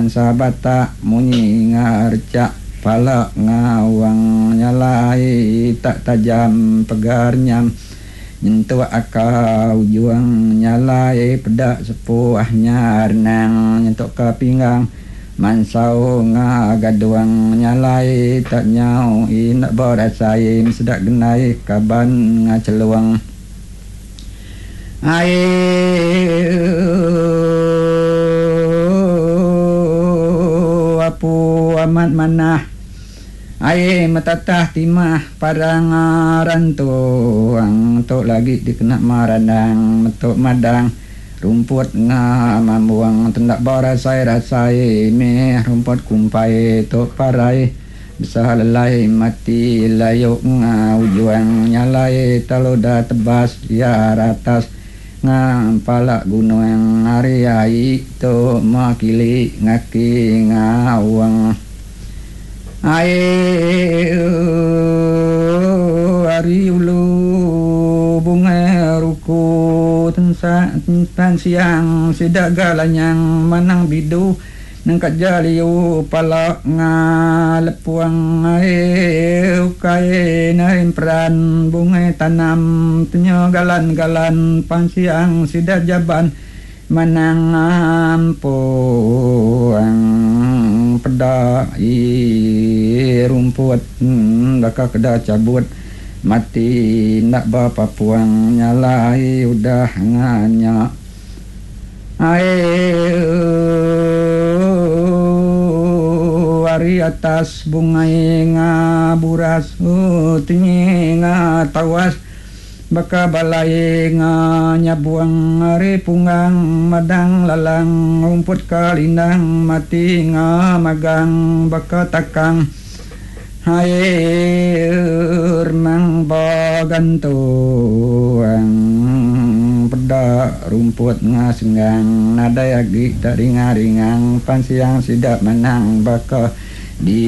sabata munyi ngarca pala ngawang nyalai tak tajam pegarnya nyentuh akau juang nyalai pedak sepuahnya renang nyentuh ke pinggang mansau ngagaduang nyalai tak nyau nak borasai sedak genai kaban ngaceluang apu amat manah metatah timah parang rantuang tok lagi dikena marandang metuk madang rumput ngamamuang tendak barasai meh rumput kumpai tok parai bisa lelai mati layuk ngaujuang nyalai taloda tebas ya ratas ngampala gunung yang ariai tok makili ngaki ngawang ari ulu bunga ruku tensan siang sidak galanyang manang bidu nangkat jaliu palak ngalepuang ukai nain peran bunga tanam tenyo galan-galan pansiang sidak jaban manang ampuang pedai rumput baka kedah cabut mati nak bapa puang nyalai udah nganya wari atas bungai ngaburas tinggi ngatawas baka balai nyabuang ari punggang madang lalang rumput kalindang mati ngamagang baka takang air mang bagantuang peda rumput ngasenggang nada yagi tak ringang-ringang pansiang sidak menang baka di